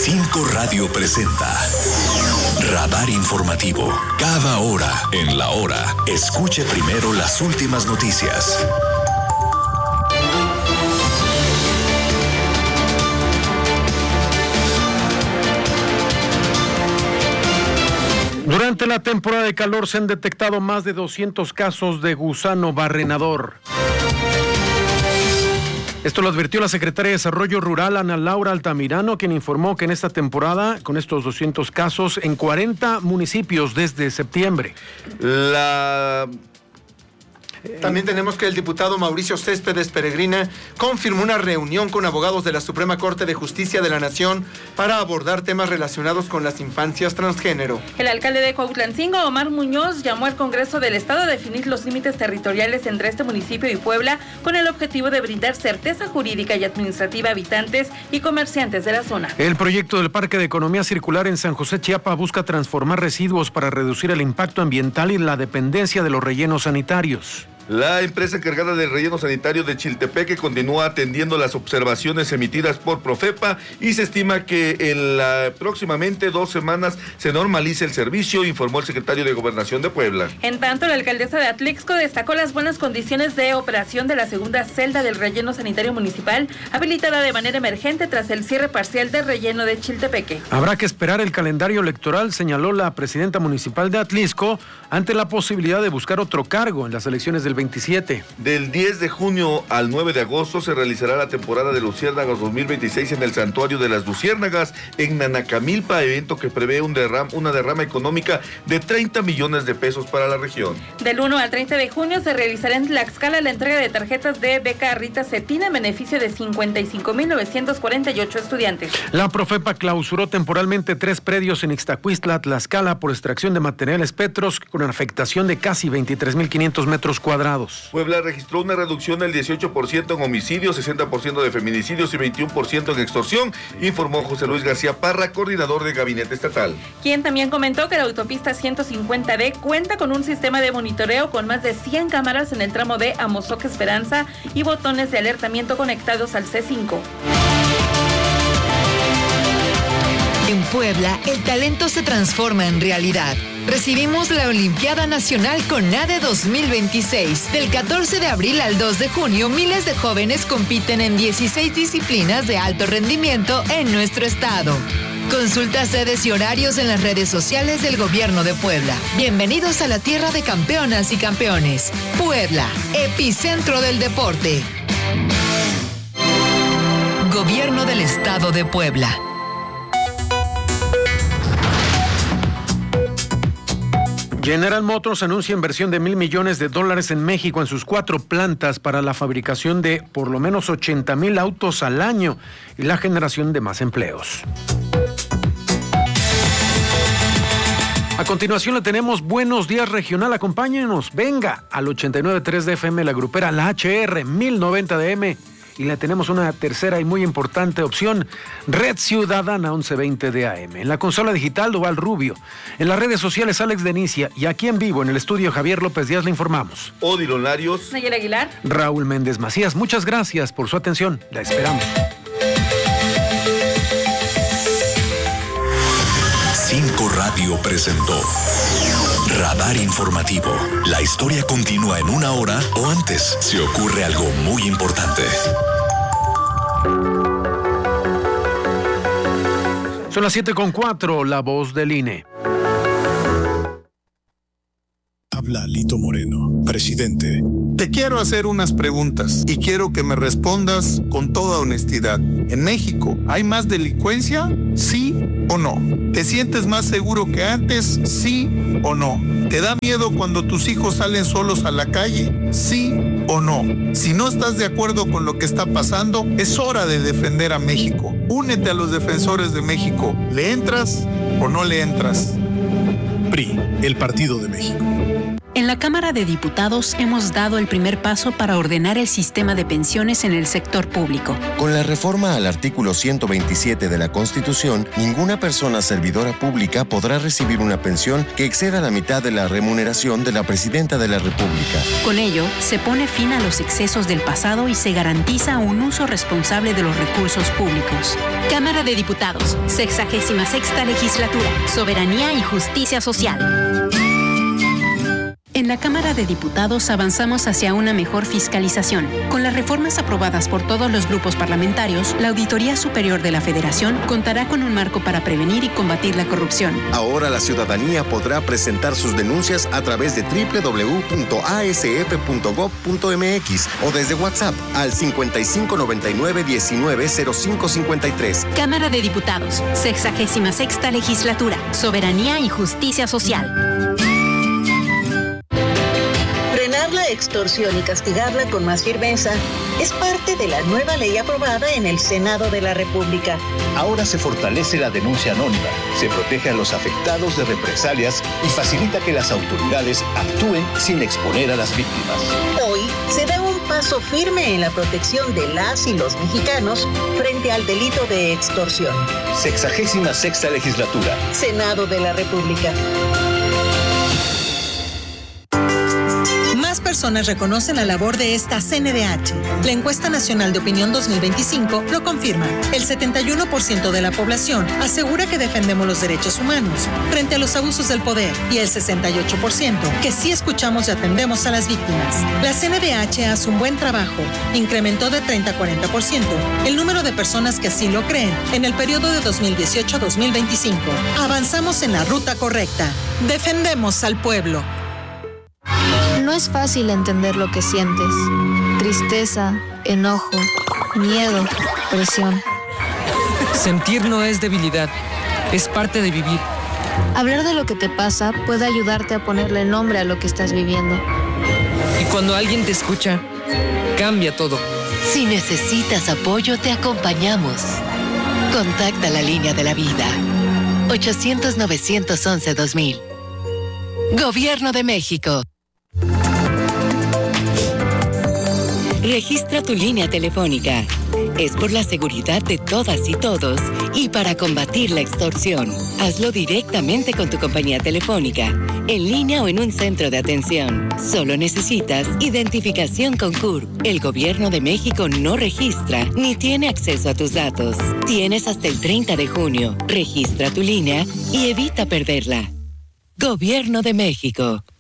5 Radio presenta Radar Informativo. Cada hora en la hora, escuche primero las últimas noticias. Durante la temporada de calor se han detectado más de 200 casos de gusano barrenador. Esto lo advirtió la secretaria de Desarrollo Rural, Ana Laura Altamirano, quien informó que en esta temporada, con estos 200 casos, en 40 municipios desde septiembre. También tenemos que el diputado Mauricio Céspedes Peregrina confirmó una reunión con abogados de la Suprema Corte de Justicia de la Nación para abordar temas relacionados con las infancias transgénero. El alcalde de Cuautlancingo, Omar Muñoz, llamó al Congreso del Estado a definir los límites territoriales entre este municipio y Puebla con el objetivo de brindar certeza jurídica y administrativa a habitantes y comerciantes de la zona. El proyecto del Parque de Economía Circular en San José, Chiapas, busca transformar residuos para reducir el impacto ambiental y la dependencia de los rellenos sanitarios. La empresa encargada del relleno sanitario de Chiltepeque continúa atendiendo las observaciones emitidas por Profepa y se estima que próximamente 2 semanas se normalice el servicio, informó el secretario de Gobernación de Puebla. En tanto, la alcaldesa de Atlixco destacó las buenas condiciones de operación de la segunda celda del relleno sanitario municipal, habilitada de manera emergente tras el cierre parcial del relleno de Chiltepeque. Habrá que esperar el calendario electoral, señaló la presidenta municipal de Atlixco, ante la posibilidad de buscar otro cargo en las elecciones del 27. Del 10 de junio al 9 de agosto se realizará la temporada de Luciérnagas 2026 en el Santuario de las Luciérnagas en Nanacamilpa, evento que prevé una derrama económica de 30 millones de pesos para la región. Del 1 al 30 de junio se realizará en Tlaxcala la entrega de tarjetas de beca Rita Cetina en beneficio de 55,948 estudiantes. La Profepa clausuró temporalmente 3 predios en Ixtacuistla, Tlaxcala, por extracción de materiales petros con afectación de casi 23,500 metros cuadrados. Puebla registró una reducción del 18% en homicidios, 60% de feminicidios y 21% en extorsión, informó José Luis García Parra, coordinador del Gabinete Estatal. Quien también comentó que la autopista 150D cuenta con un sistema de monitoreo con más de 100 cámaras en el tramo de Amozoc Esperanza y botones de alertamiento conectados al C5. En Puebla, el talento se transforma en realidad. Recibimos la Olimpiada Nacional CONADE 2026. Del 14 de abril al 2 de junio, miles de jóvenes compiten en 16 disciplinas de alto rendimiento en nuestro estado. Consulta sedes y horarios en las redes sociales del Gobierno de Puebla. Bienvenidos a la tierra de campeonas y campeones. Puebla, epicentro del deporte. Gobierno del Estado de Puebla. General Motors anuncia inversión de $1,000 millones en México en sus 4 plantas para la fabricación de por lo menos 80,000 autos al año y la generación de más empleos. A continuación le tenemos Buenos Días Regional. Acompáñenos, venga al 89.3 de FM, la grupera, la HR 1090 de M. Y le tenemos una tercera y muy importante opción, Red Ciudadana 1120 de AM. En la consola digital, Duval Rubio. En las redes sociales, Alex Denicia. Y aquí en vivo, en el estudio, Javier López Díaz, le informamos. Odilon Larios. Nayel Aguilar. Raúl Méndez Macías. Muchas gracias por su atención. La esperamos. 5 Radio presentó Radar Informativo. La historia continúa en 1 hora o antes si ocurre algo muy importante. Son las 7:04, la voz del INE. Habla Lito Moreno, presidente. Te quiero hacer unas preguntas y quiero que me respondas con toda honestidad. ¿En México hay más delincuencia? ¿Sí o no? ¿Te sientes más seguro que antes? ¿Sí o no? ¿Te da miedo cuando tus hijos salen solos a la calle? ¿Sí o no? Si no estás de acuerdo con lo que está pasando, es hora de defender a México. Únete a los defensores de México. ¿Le entras o no le entras? PRI, el Partido de México. En la la Cámara de Diputados hemos dado el primer paso para ordenar el sistema de pensiones en el sector público. Con la reforma al artículo 127 de la Constitución, ninguna persona servidora pública podrá recibir una pensión que exceda la mitad de la remuneración de la Presidenta de la República. Con ello, se pone fin a los excesos del pasado y se garantiza un uso responsable de los recursos públicos. Cámara de Diputados, 66ª Legislatura, Soberanía y Justicia Social. En la Cámara de Diputados avanzamos hacia una mejor fiscalización. Con las reformas aprobadas por todos los grupos parlamentarios, la Auditoría Superior de la Federación contará con un marco para prevenir y combatir la corrupción. Ahora la ciudadanía podrá presentar sus denuncias a través de www.asf.gov.mx o desde WhatsApp al 5599-190553. Cámara de Diputados, 66ª Legislatura, Soberanía y Justicia Social. Frenar la extorsión y castigarla con más firmeza es parte de la nueva ley aprobada en el Senado de la República. Ahora se fortalece la denuncia anónima, se protege a los afectados de represalias y facilita que las autoridades actúen sin exponer a las víctimas. Hoy se da un paso firme en la protección de las y los mexicanos frente al delito de extorsión. 66ª Legislatura. Senado de la República. Más personas reconocen la labor de esta CNDH. La Encuesta Nacional de Opinión 2025 lo confirma. El 71% de la población asegura que defendemos los derechos humanos frente a los abusos del poder y el 68% que sí escuchamos y atendemos a las víctimas. La CNDH hace un buen trabajo. Incrementó de 30 a 40% el número de personas que así lo creen en el periodo de 2018 a 2025. Avanzamos en la ruta correcta. Defendemos al pueblo. No es fácil entender lo que sientes. Tristeza, enojo, miedo, presión. Sentir no es debilidad, es parte de vivir. Hablar de lo que te pasa puede ayudarte a ponerle nombre a lo que estás viviendo. Y cuando alguien te escucha, cambia todo. Si necesitas apoyo, te acompañamos. Contacta la línea de la vida. 800-911-2000. Gobierno de México. Registra tu línea telefónica. Es por la seguridad de todas y todos y para combatir la extorsión. Hazlo directamente con tu compañía telefónica, en línea o en un centro de atención. Solo necesitas identificación con CURP. El Gobierno de México no registra ni tiene acceso a tus datos. Tienes hasta el 30 de junio. Registra tu línea y evita perderla. Gobierno de México.